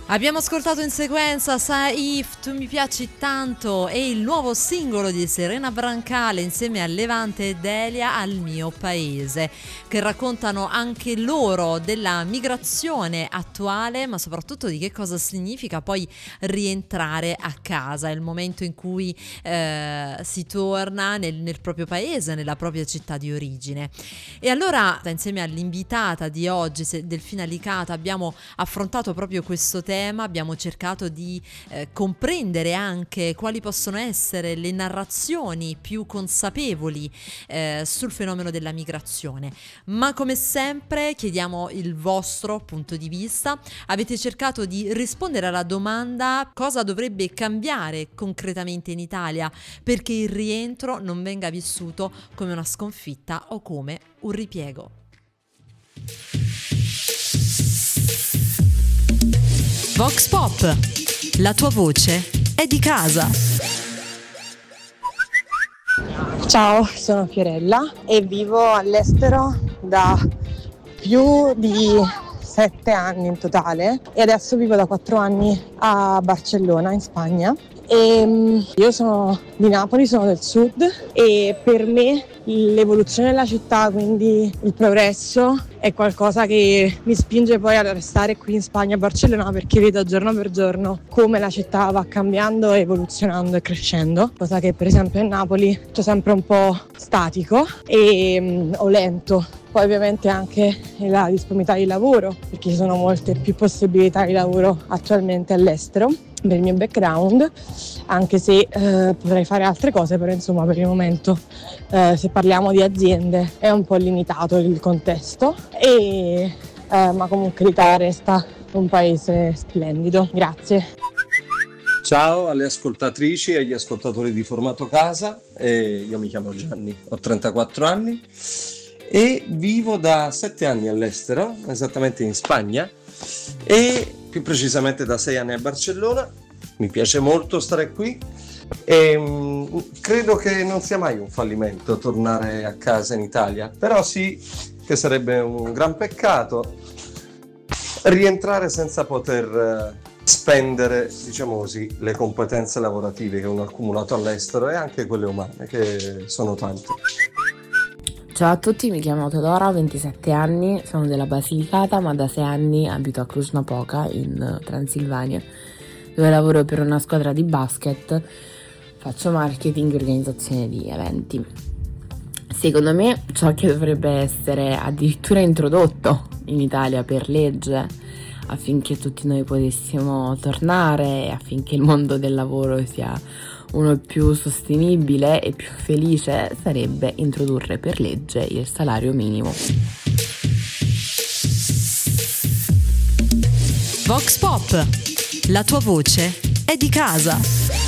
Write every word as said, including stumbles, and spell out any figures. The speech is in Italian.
Abbiamo ascoltato in sequenza Saif, Tu mi piaci tanto, e il nuovo singolo di Serena Brancale insieme a Levante e Delia, Al mio paese, che raccontano anche loro della migrazione attuale, ma soprattutto di che cosa significa poi rientrare a casa, il momento in cui eh, si torna nel, nel proprio paese, nella propria città di origine. E allora, insieme all'invitata di oggi, Delfina Licata, abbiamo affrontato proprio questo tema. Abbiamo cercato di eh, comprendere anche quali possono essere le narrazioni più consapevoli eh, sul fenomeno della migrazione, ma come sempre chiediamo il vostro punto di vista. Avete cercato di rispondere alla domanda: cosa dovrebbe cambiare concretamente in Italia perché il rientro non venga vissuto come una sconfitta o come un ripiego? Vox Pop, la tua voce è di casa. Ciao, sono Fiorella e vivo all'estero da più di sette anni in totale e adesso vivo da quattro anni a Barcellona, in Spagna. E io sono di Napoli, sono del sud, e per me l'evoluzione della città, quindi il progresso, è qualcosa che mi spinge poi a restare qui in Spagna, a Barcellona, perché vedo giorno per giorno come la città va cambiando, evoluzionando e crescendo, cosa che per esempio a Napoli c'è sempre un po' statico e um, o lento. Poi ovviamente anche la disponibilità di lavoro, perché ci sono molte più possibilità di lavoro attualmente all'estero per il mio background, anche se eh, potrei fare altre cose, però insomma per il momento eh, se parliamo di aziende è un po' limitato il contesto, e, eh, ma comunque l'Italia resta un paese splendido. Grazie. Ciao alle ascoltatrici e agli ascoltatori di Formato Casa, e io mi chiamo Gianni, ho trentaquattro anni e vivo da sette anni all'estero, esattamente in Spagna, e più precisamente da sei anni a Barcellona. Mi piace molto stare qui e mh, credo che non sia mai un fallimento tornare a casa in Italia, però sì che sarebbe un gran peccato rientrare senza poter eh, spendere, diciamo così, le competenze lavorative che uno ha accumulato all'estero e anche quelle umane, che sono tante. Ciao a tutti, mi chiamo Teodora, ho ventisette anni, sono della Basilicata, ma da sei anni abito a Cluj-Napoca in Transilvania, dove lavoro per una squadra di basket, faccio marketing e organizzazione di eventi. Secondo me ciò che dovrebbe essere addirittura introdotto in Italia per legge affinché tutti noi potessimo tornare e affinché il mondo del lavoro sia uno più sostenibile e più felice, sarebbe introdurre per legge il salario minimo. Vox Pop, la tua voce è di casa.